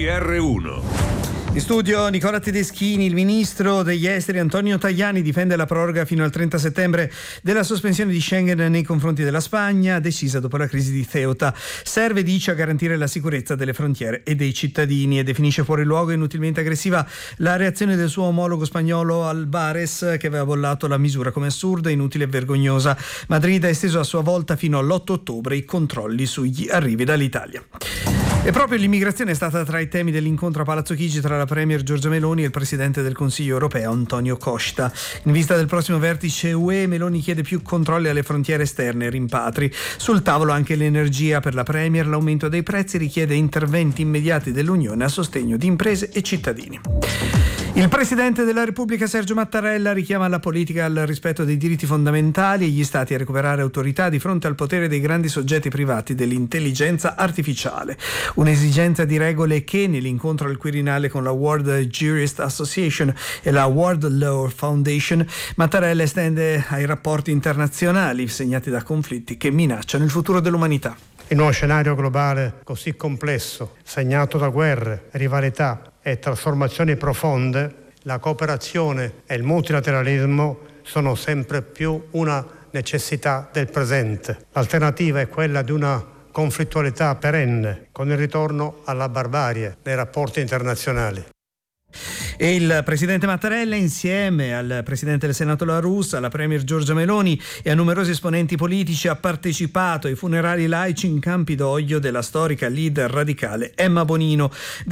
GR1. In studio Nicola Tedeschini. Il ministro degli esteri Antonio Tajani difende la proroga fino al 30 settembre della sospensione di Schengen nei confronti della Spagna, decisa dopo la crisi di Ceuta. Serve, dice, a garantire la sicurezza delle frontiere e dei cittadini, e definisce fuori luogo e inutilmente aggressiva la reazione del suo omologo spagnolo Albares, che aveva bollato la misura come assurda, inutile e vergognosa. Madrid ha esteso a sua volta fino all'8 ottobre i controlli sugli arrivi dall'Italia. E proprio l'immigrazione è stata tra i temi dell'incontro a Palazzo Chigi tra la premier Giorgia Meloni e il presidente del Consiglio europeo Antonio Costa. In vista del prossimo vertice UE, Meloni chiede più controlli alle frontiere esterne e rimpatri. Sul tavolo anche l'energia. Per la premier l'aumento dei prezzi richiede interventi immediati dell'Unione a sostegno di imprese e cittadini. Il Presidente della Repubblica Sergio Mattarella richiama la politica al rispetto dei diritti fondamentali e gli Stati a recuperare autorità di fronte al potere dei grandi soggetti privati dell'intelligenza artificiale. Un'esigenza di regole che, nell'incontro al Quirinale con la World Jurist Association e la World Law Foundation, Mattarella estende ai rapporti internazionali segnati da conflitti che minacciano il futuro dell'umanità. In uno scenario globale così complesso, segnato da guerre, rivalità e trasformazioni profonde, la cooperazione e il multilateralismo sono sempre più una necessità del presente. L'alternativa è quella di una conflittualità perenne, con il ritorno alla barbarie nei rapporti internazionali. E il presidente Mattarella, insieme al presidente del Senato La Russa, alla premier Giorgia Meloni e a numerosi esponenti politici, ha partecipato ai funerali laici in Campidoglio della storica leader radicale Emma Bonino.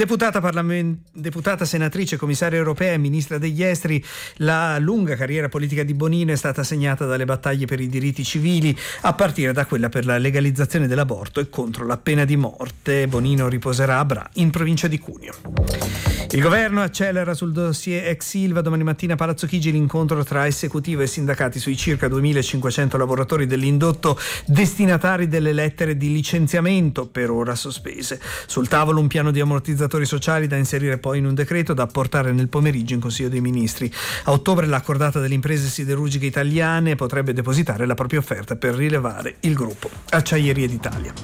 Deputata, senatrice, commissaria europea e ministra degli esteri, la lunga carriera politica di Bonino è stata segnata dalle battaglie per i diritti civili, a partire da quella per la legalizzazione dell'aborto e contro la pena di morte. Bonino riposerà a Bra, in provincia di Cuneo. Il governo accelera sul dossier ex Ilva. Domani mattina a Palazzo Chigi l'incontro tra esecutivo e sindacati sui circa 2.500 lavoratori dell'indotto destinatari delle lettere di licenziamento per ora sospese. Sul tavolo un piano di ammortizzatori sociali da inserire poi in un decreto da apportare nel pomeriggio in Consiglio dei Ministri. A ottobre la cordata delle imprese siderurgiche italiane potrebbe depositare la propria offerta per rilevare il gruppo Acciaierie d'Italia.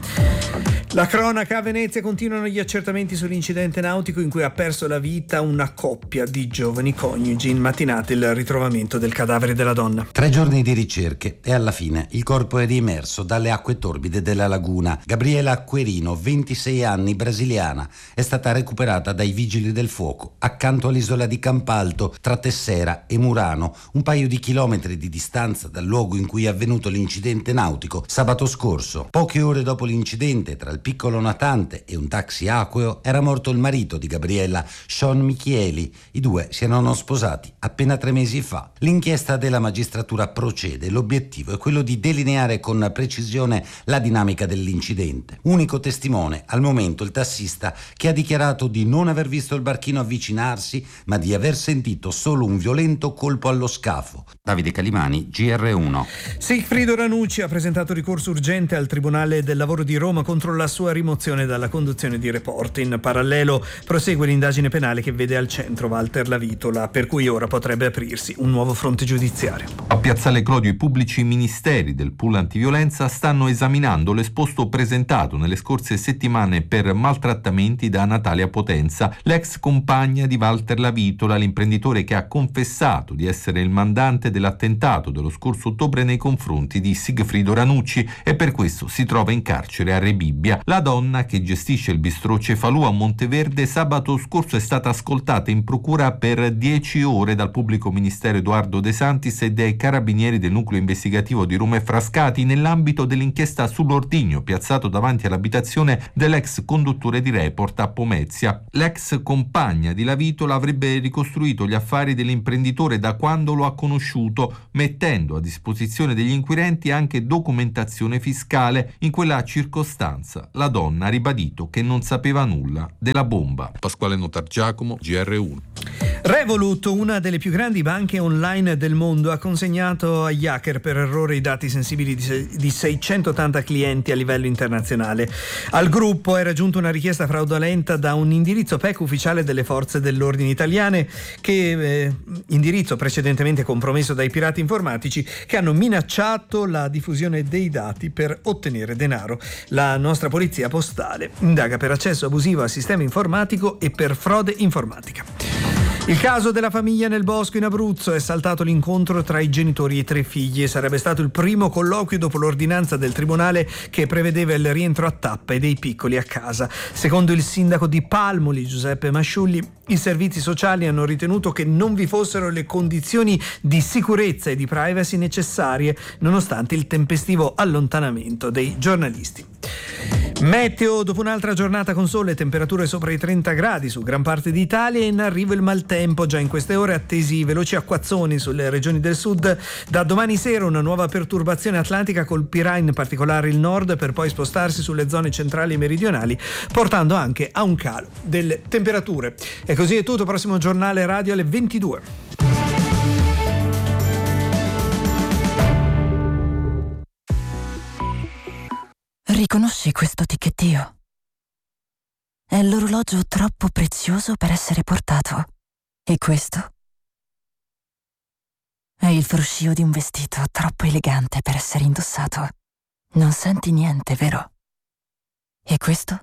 La cronaca: a Venezia continuano gli accertamenti sull'incidente nautico in cui ha perso la vita una coppia di giovani coniugi. In mattinata il ritrovamento del cadavere della donna. 3 giorni di ricerche e alla fine il corpo è riemerso dalle acque torbide della laguna. Gabriela Acquerino, 26 anni, brasiliana, è stata recuperata dai vigili del fuoco accanto all'isola di Campalto, tra Tessera e Murano, un paio di chilometri di distanza dal luogo in cui è avvenuto l'incidente nautico sabato scorso. Poche ore dopo l'incidente, tra il piccolo natante e un taxi acqueo, era morto il marito di Gabriella, Sean Michieli. I due si erano sposati appena 3 mesi fa. L'inchiesta della magistratura procede. L'obiettivo è quello di delineare con precisione la dinamica dell'incidente. Unico testimone al momento il tassista, che ha dichiarato di non aver visto il barchino avvicinarsi, ma di aver sentito solo un violento colpo allo scafo. Davide Calimani, GR1. Sigfrido Ranucci ha presentato ricorso urgente al Tribunale del Lavoro di Roma contro la sua rimozione dalla conduzione di Report. In parallelo prosegue l'indagine penale che vede al centro Walter Lavitola, per cui ora potrebbe aprirsi un nuovo fronte giudiziario. A Piazzale Clodio i pubblici ministeri del pool antiviolenza stanno esaminando l'esposto presentato nelle scorse settimane per maltrattamenti da Natalia Potenza, l'ex compagna di Walter Lavitola, l'imprenditore che ha confessato di essere il mandante dell'attentato dello scorso ottobre nei confronti di Sigfrido Ranucci, e per questo si trova in carcere a Rebibbia. La donna, che gestisce il bistrò Cefalù a Monteverde, sabato scorso è stata ascoltata in procura per 10 ore dal pubblico ministero Edoardo De Santis e dai carabinieri del nucleo investigativo di Roma e Frascati nell'ambito dell'inchiesta sull'ordigno piazzato davanti all'abitazione dell'ex conduttore di Report a Pomezia. L'ex compagna di Lavitola avrebbe ricostruito gli affari dell'imprenditore da quando lo ha conosciuto, mettendo a disposizione degli inquirenti anche documentazione fiscale. In quella circostanza la donna ha ribadito che non sapeva nulla della bomba. Pasquale Notargiacomo, GR1. Revolut, una delle più grandi banche online del mondo, ha consegnato agli hacker per errore i dati sensibili di 680 clienti a livello internazionale. Al gruppo era giunta una richiesta fraudolenta da un indirizzo PEC ufficiale delle forze dell'ordine italiane, indirizzo precedentemente compromesso dai pirati informatici che hanno minacciato la diffusione dei dati per ottenere denaro. La nostra polizia postale indaga per accesso abusivo al sistema informatico e per frode informatica. Il caso della famiglia nel bosco in Abruzzo: è saltato l'incontro tra i genitori e i 3 figli. Sarebbe stato il primo colloquio dopo l'ordinanza del tribunale che prevedeva il rientro a tappe dei piccoli a casa. Secondo il sindaco di Palmoli, Giuseppe Masciulli, i servizi sociali hanno ritenuto che non vi fossero le condizioni di sicurezza e di privacy necessarie, nonostante il tempestivo allontanamento dei giornalisti. Meteo: dopo un'altra giornata con sole e temperature sopra i 30 gradi su gran parte d'Italia, è in arrivo il maltempo. Già in queste ore attesi veloci acquazzoni sulle regioni del sud. Da domani sera una nuova perturbazione atlantica colpirà in particolare il nord, per poi spostarsi sulle zone centrali e meridionali, portando anche a un calo delle temperature. E così è tutto, prossimo giornale radio alle 22. Riconosci questo ticchettio? È l'orologio troppo prezioso per essere portato. E questo? È il fruscio di un vestito troppo elegante per essere indossato. Non senti niente, vero? E questo?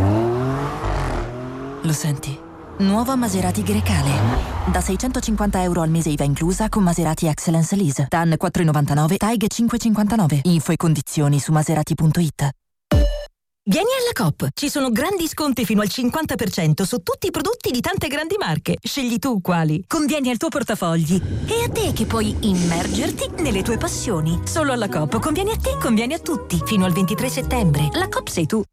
Lo senti? Nuova Maserati Grecale. Da €650 al mese IVA inclusa con Maserati Excellence Lease. TAN 4,99, TAIG 5,59. Info e condizioni su maserati.it. Vieni alla Coop, ci sono grandi sconti fino al 50% su tutti i prodotti di tante grandi marche. Scegli tu quali. Convieni al tuo portafogli. E a te che puoi immergerti nelle tue passioni. Solo alla Coop convieni a te, convieni a tutti. Fino al 23 settembre. La Coop sei tu.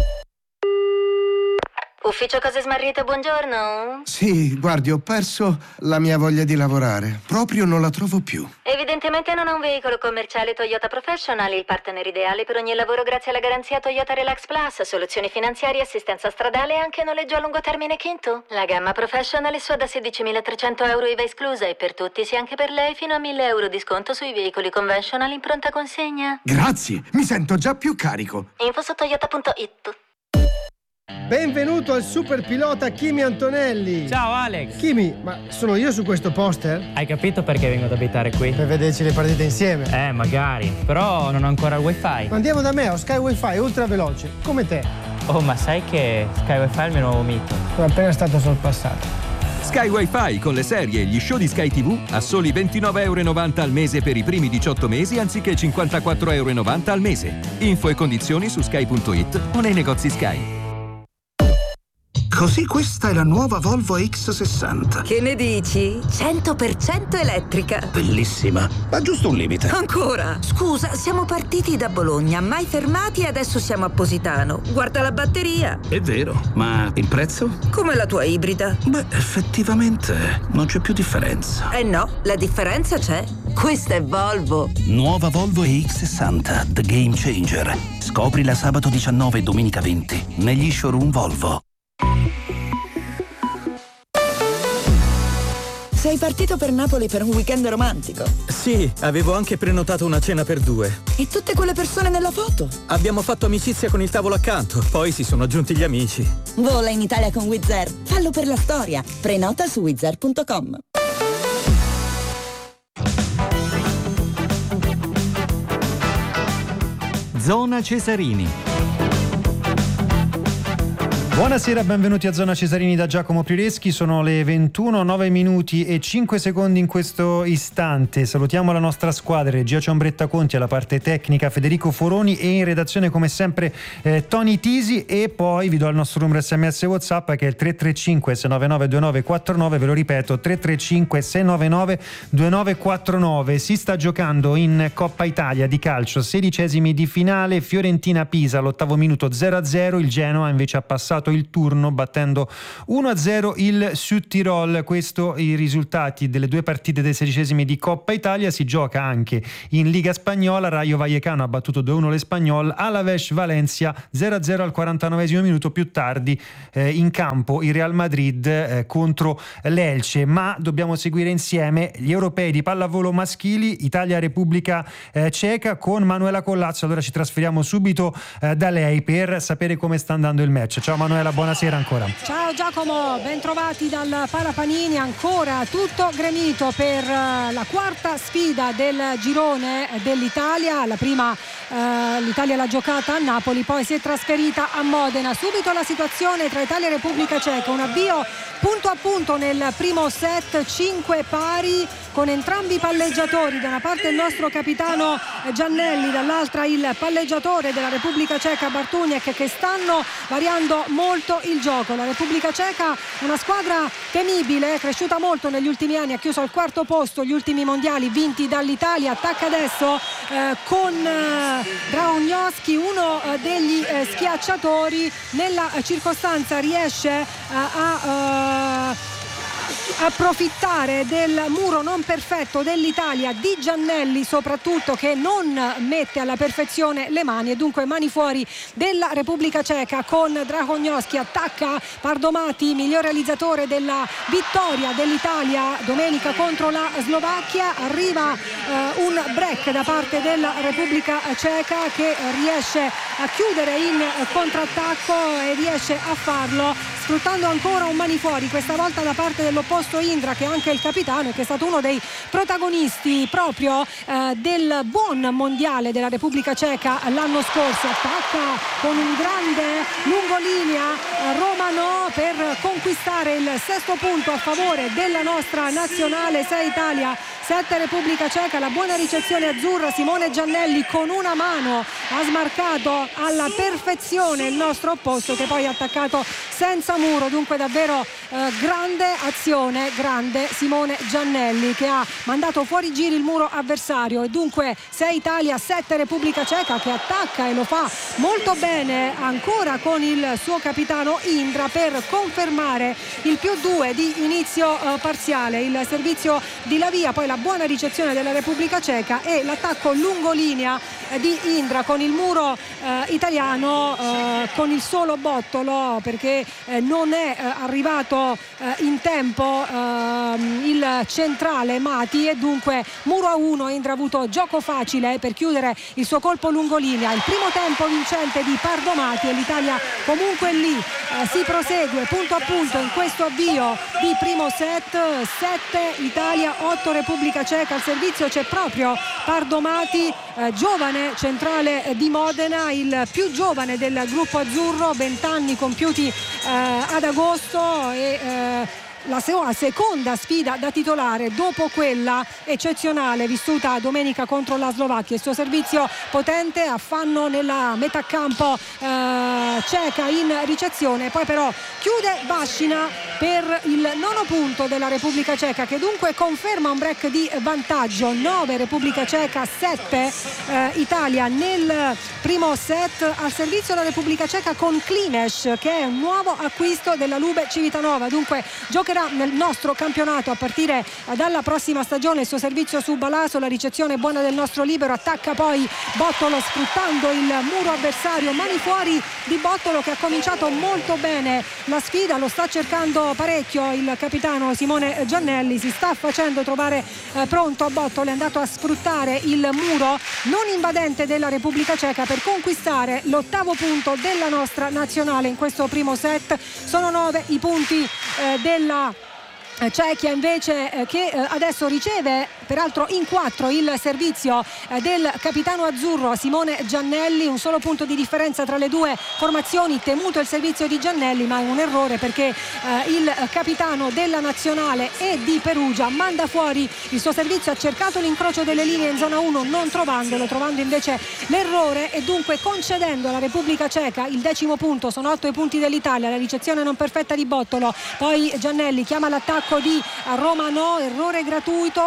Ufficio Cose Smarrite, buongiorno. Sì, guardi, ho perso la mia voglia di lavorare. Proprio non la trovo più. Evidentemente non ha un veicolo commerciale Toyota Professional, il partner ideale per ogni lavoro grazie alla garanzia Toyota Relax Plus, soluzioni finanziarie, assistenza stradale e anche noleggio a lungo termine Kinto. La gamma Professional è sua da €16.300 IVA esclusa e per tutti, sia anche per lei, fino a €1.000 di sconto sui veicoli conventional in pronta consegna. Grazie, mi sento già più carico. Info su toyota.it. Benvenuto al super pilota Kimi Antonelli. Ciao Alex. Kimi, ma sono io su questo poster? Hai capito perché vengo ad abitare qui? Per vederci le partite insieme. Magari, però non ho ancora il wifi. Ma andiamo da me, ho Sky Wi-Fi ultra veloce, come te. Oh, ma sai che Sky Wi-Fi è il mio nuovo mito? Sono appena stato sorpassato. Sky Wi-Fi con le serie e gli show di Sky TV a soli €29,90 al mese per i primi 18 mesi anziché €54,90 al mese. Info e condizioni su sky.it o nei negozi Sky. Così questa è la nuova Volvo X60. Che ne dici? 100% elettrica. Bellissima, ma giusto un limite. Ancora? Scusa, siamo partiti da Bologna, mai fermati e adesso siamo a Positano. Guarda la batteria. È vero, ma il prezzo? Come la tua ibrida. Beh, effettivamente non c'è più differenza. Eh no, la differenza c'è. Questa è Volvo. Nuova Volvo EX60, The Game Changer. Scoprila sabato 19 e domenica 20 negli showroom Volvo. Sei partito per Napoli per un weekend romantico. Sì, avevo anche prenotato una cena per 2. E tutte quelle persone nella foto? Abbiamo fatto amicizia con il tavolo accanto, poi si sono aggiunti gli amici. Vola in Italia con Wizz Air. Fallo per la storia. Prenota su wizzair.com. Zona Cesarini. Buonasera, benvenuti a Zona Cesarini da Giacomo Prireschi. Sono le 21, 9 minuti e 5 secondi in questo istante. Salutiamo la nostra squadra, regia Ciombretta Conti, alla parte tecnica Federico Foroni e in redazione come sempre Tony Tisi, e poi vi do il nostro numero SMS WhatsApp che è il 335 699 2949, ve lo ripeto 335 699 2949. Si sta giocando in Coppa Italia di calcio, 16esimi di finale, Fiorentina-Pisa all'8° minuto 0-0, il Genoa invece ha passato giocato il turno battendo 1-0 il Südtirol. Questo i risultati delle due partite dei 16esimi di Coppa Italia. Si gioca anche in Liga Spagnola. Rayo Vallecano ha battuto 2-1 l'Espanyol, Alavés Valencia 0-0 al 49esimo minuto. Più tardi in campo il Real Madrid contro l'Elche. Ma dobbiamo seguire insieme gli europei di pallavolo maschili, Italia-Repubblica Ceca, con Manuela Collazzo. Allora ci trasferiamo subito da lei per sapere come sta andando il match. Ciao Manuela, buonasera ancora. Ciao Giacomo, ben trovati dal Palapanini. Ancora tutto gremito per la quarta sfida del girone dell'Italia. La prima l'Italia l'ha giocata a Napoli, poi si è trasferita a Modena. Subito la situazione tra Italia e Repubblica Ceca, un avvio punto a punto nel primo set, 5 pari con entrambi i palleggiatori, da una parte il nostro capitano Giannelli, dall'altra il palleggiatore della Repubblica Ceca Bartuniek, che stanno variando molto il gioco. La Repubblica Ceca, una squadra temibile, cresciuta molto negli ultimi anni, ha chiuso al quarto posto gli ultimi mondiali vinti dall'Italia. Attacca adesso con Drahognowski, uno degli schiacciatori. Nella circostanza riesce a approfittare del muro non perfetto dell'Italia, di Giannelli soprattutto, che non mette alla perfezione le mani, e dunque mani fuori della Repubblica Ceca con Drahognowski. Attacca Pardomati, miglior realizzatore della vittoria dell'Italia domenica contro la Slovacchia. Arriva un break da parte della Repubblica Ceca, che riesce a chiudere in contrattacco e riesce a farlo sfruttando ancora un mani fuori, questa volta da parte dell'opposto Indra, che è anche il capitano e che è stato uno dei protagonisti proprio del buon mondiale della Repubblica Ceca l'anno scorso. Attacca con un grande lungolinea Romano per conquistare il sesto punto a favore della nostra nazionale. 6 Italia, 7 Repubblica Ceca. La buona ricezione azzurra, Simone Giannelli con una mano ha smarcato alla perfezione il nostro opposto, che poi ha attaccato senza muro. Dunque davvero grande azione, grande Simone Giannelli, che ha mandato fuori giri il muro avversario. E dunque 6 Italia, 7 Repubblica Ceca, che attacca e lo fa molto bene ancora con il suo capitano Indra per confermare il +2 di inizio parziale. Il servizio di Lavia, poi la buona ricezione della Repubblica Ceca e l'attacco lungolinea di Indra con il muro italiano, con il solo bottolo, perché non è arrivato in tempo il centrale Mati, e dunque muro a 1. Indra ha avuto gioco facile per chiudere il suo colpo lungolinea. Il primo tempo vincente di Pardomati, e l'Italia comunque lì si prosegue punto a punto in questo avvio di primo set. 7 Italia, 8 Repubblica Ceca. Al servizio c'è proprio Pardomati, giovane centrale di Modena, il più giovane del gruppo azzurro, 20 anni compiuti ad agosto, e la sua seconda sfida da titolare dopo quella eccezionale vissuta domenica contro la Slovacchia. Il suo servizio potente, affanno nella metà campo ceca in ricezione, poi però chiude Bascina per il 9° punto della Repubblica Ceca, che dunque conferma un break di vantaggio. 9 Repubblica Ceca, 7 Italia nel primo set. Al servizio la Repubblica Ceca con Klines, che è un nuovo acquisto della Lube Civitanova, dunque giocherà nel nostro campionato a partire dalla prossima stagione. Il suo servizio su Balaso, la ricezione buona del nostro libero. Attacca poi Bottolo sfruttando il muro avversario, mani fuori di Bottolo, che ha cominciato molto bene la sfida, lo sta cercando parecchio il capitano Simone Giannelli, si sta facendo trovare pronto a Bottolo, è andato a sfruttare il muro non invadente della Repubblica Ceca per conquistare l'8° punto della nostra nazionale in questo primo set. Sono 9 i punti della Cechia invece, che adesso riceve peraltro in 4 il servizio del capitano azzurro Simone Giannelli. Un solo punto di differenza tra le due formazioni, temuto il servizio di Giannelli, ma è un errore perché il capitano della nazionale e di Perugia manda fuori il suo servizio, ha cercato l'incrocio delle linee in zona 1 non trovandolo, trovando invece l'errore e dunque concedendo alla Repubblica Ceca il 10° punto. Sono 8 i punti dell'Italia, la ricezione non perfetta di Bottolo, poi Giannelli chiama l'attacco di Romano, errore gratuito, un altro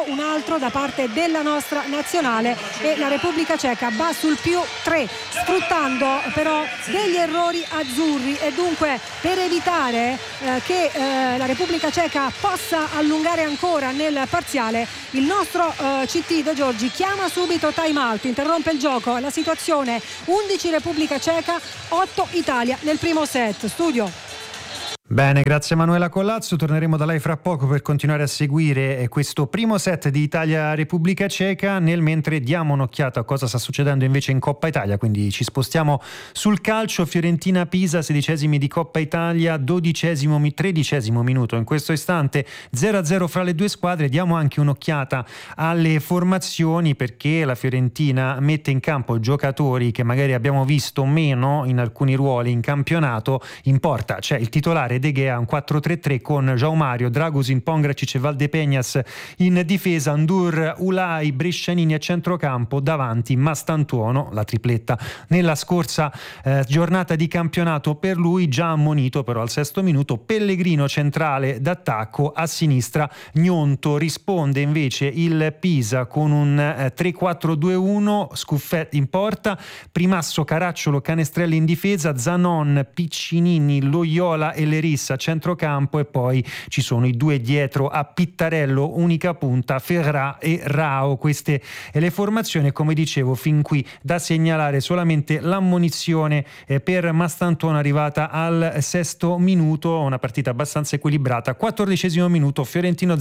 4 da parte della nostra nazionale e la Repubblica Ceca va sul +3, sfruttando però degli errori azzurri, e dunque per evitare che la Repubblica Ceca possa allungare ancora nel parziale, il nostro CT De Giorgi chiama subito time out, interrompe il gioco, la situazione 11 Repubblica Ceca, 8 Italia nel primo set. Studio. Bene, grazie Manuela Collazzo, torneremo da lei fra poco per continuare a seguire questo primo set di Italia-Repubblica Ceca. Nel mentre diamo un'occhiata a cosa sta succedendo invece in Coppa Italia, quindi ci spostiamo sul calcio. Fiorentina-Pisa, 16esimi di Coppa Italia, 13° minuto in questo istante, 0-0 fra le due squadre. Diamo anche un'occhiata alle formazioni, perché la Fiorentina mette in campo giocatori che magari abbiamo visto meno in alcuni ruoli in campionato. In porta c'è il titolare De Gea, un 4-3-3 con João Mario, Dragusin, Pongracic e Valdepeñas in difesa, Ndur, Ulai, Brescianini a centrocampo, davanti Mastantuono, la tripletta nella scorsa giornata di campionato per lui, già ammonito però al 6° minuto. Pellegrino centrale d'attacco, a sinistra Gnonto. Risponde invece il Pisa con un 3-4-2-1, Scuffet in porta, Primasso, Caracciolo, Canestrelli in difesa, Zanon, Piccinini, Loyola e Leris a centrocampo, e poi ci sono i due dietro a Pittarello, unica punta, Ferrà e Rao. Queste le formazioni, come dicevo, fin qui da segnalare solamente l'ammonizione per Mastantuono arrivata al 6° minuto, una partita abbastanza equilibrata. 14° minuto, Fiorentina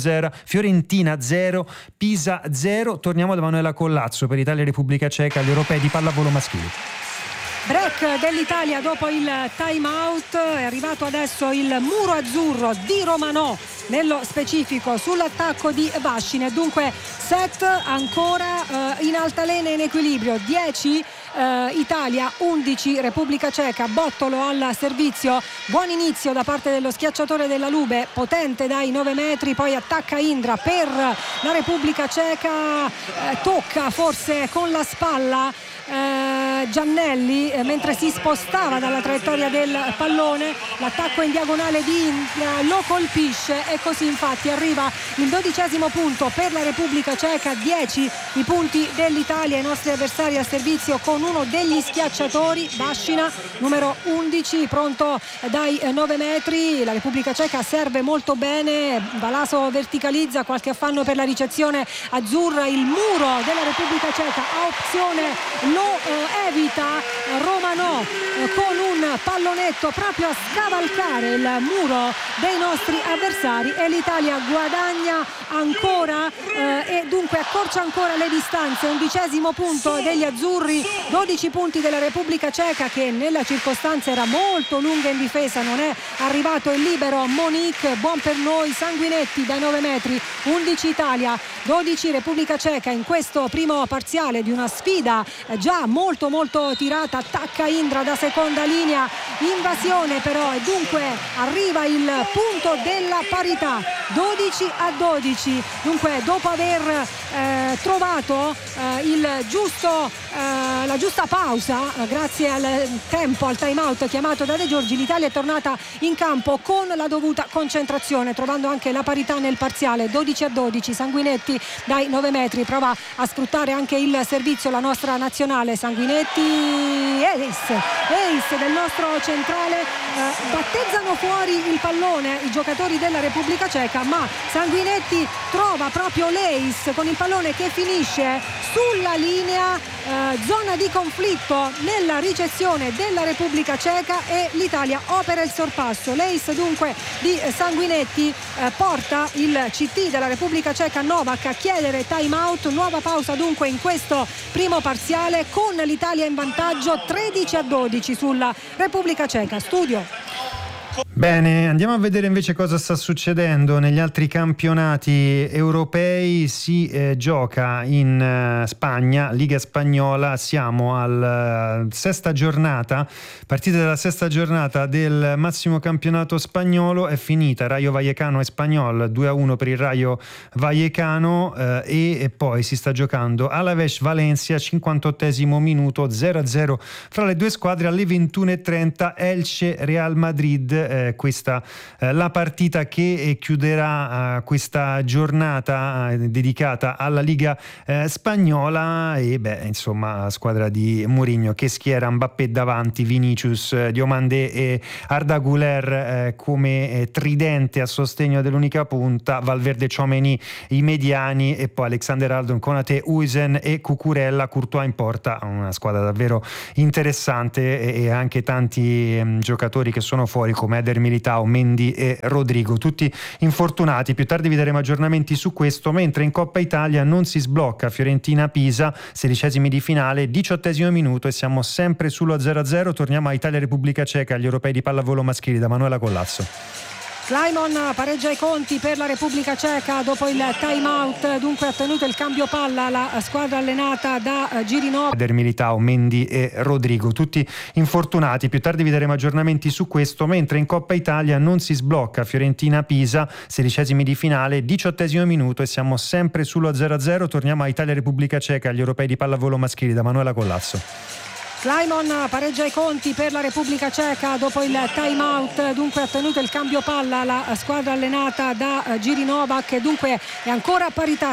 0, Pisa 0. Torniamo da Manuela Collazzo per Italia-Repubblica Ceca agli europei di pallavolo maschile. Break dell'Italia dopo il time out, è arrivato adesso il muro azzurro di Romanò nello specifico sull'attacco di Vascine. Dunque set ancora in altalena, in equilibrio, 10 Italia, 11 Repubblica Ceca. Bottolo al servizio, buon inizio da parte dello schiacciatore della Lube, potente dai 9 metri, poi attacca Indra per la Repubblica Ceca, tocca forse con la spalla Giannelli mentre si spostava dalla traiettoria del pallone. L'attacco in diagonale di Indra lo colpisce, e così infatti arriva il 12° punto per la Repubblica Ceca. 10 i punti dell'Italia, i nostri avversari a servizio con uno degli schiacciatori, Vascina numero 11, pronto dai 9 metri. La Repubblica Ceca serve molto bene, Balaso verticalizza, qualche affanno per la ricezione azzurra. Il muro della Repubblica Ceca a opzione lo evita Romanò con un pallonetto proprio a scavalcare il muro dei nostri avversari, e l'Italia guadagna ancora e dunque accorcia ancora le distanze. 11° punto degli azzurri, 12 punti della Repubblica Ceca, che nella circostanza era molto lunga in difesa, non è arrivato il libero Monique, buon per noi. Sanguinetti dai 9 metri, 11 Italia, 12 Repubblica Ceca in questo primo parziale di una sfida già molto tirata. Attacca Indra da seconda linea, invasione però, e dunque arriva il punto della parità, 12-12. Dunque dopo aver trovato la giusta pausa grazie al tempo, al time out chiamato da De Giorgi, l'Italia è tornata in campo con la dovuta concentrazione, trovando anche la parità nel parziale. 12-12, Sanguinetti dai 9 metri prova a sfruttare anche il servizio la nostra nazionale. Sanguinetti, ace del nostro centrale, battezzano fuori il pallone i giocatori della Repubblica Ceca, ma Sanguinetti trova proprio l'ace con il pallone che finisce sulla linea, zona di conflitto nella ricezione della Repubblica Ceca, e l'Italia opera il sorpasso. L'ace dunque di Sanguinetti porta il CT della Repubblica Ceca Novak a chiedere time out. Nuova pausa dunque in questo primo parziale, con l'Italia in vantaggio 13-12 sulla Repubblica Ceca. Studio. Bene, andiamo a vedere invece cosa sta succedendo negli altri campionati europei. Si gioca in Spagna, Liga Spagnola, siamo alla sesta giornata, partita della sesta giornata del massimo campionato spagnolo. È finita, Rayo Vallecano Espanyol 2-1 per il Rayo Vallecano, e poi si sta giocando Alavés Valencia, 58° minuto, 0-0 fra le due squadre. Alle 21:30 Elche Real Madrid, questa la partita che chiuderà questa giornata dedicata alla Liga spagnola. E insomma, squadra di Mourinho che schiera Mbappé davanti, Vinicius, Diomandé e Arda Güler come tridente a sostegno dell'unica punta, Valverde, Tchouaméni i mediani e poi Alexander-Arnold, Konaté, Huijsen e Cucurella, Courtois in porta. Una squadra davvero interessante e anche tanti giocatori che sono fuori come Eder Militao, Mendy e Rodrigo, tutti infortunati. Più tardi vi daremo aggiornamenti su questo, mentre in Coppa Italia non si sblocca Fiorentina-Pisa, 16esimi di finale, 18esimo minuto e siamo sempre sullo 0-0. Torniamo a Italia-Repubblica Ceca agli europei di pallavolo maschili da Manuela Collasso. Slimon pareggia i conti per la Repubblica Ceca dopo il time out, dunque ha tenuto il cambio palla la squadra allenata da Girinov. Eder Militao, Mendy e Rodrigo, tutti infortunati. Più tardi vi daremo aggiornamenti su questo, mentre in Coppa Italia non si sblocca Fiorentina-Pisa, 16esimi di finale, 18esimo minuto e siamo sempre sullo 0-0. Torniamo a Italia-Repubblica Ceca agli europei di pallavolo maschili da Manuela Collasso. Slimon pareggia i conti per la Repubblica Ceca dopo il time out, dunque ha tenuto il cambio palla la squadra allenata da Giri Novak e dunque è ancora a parità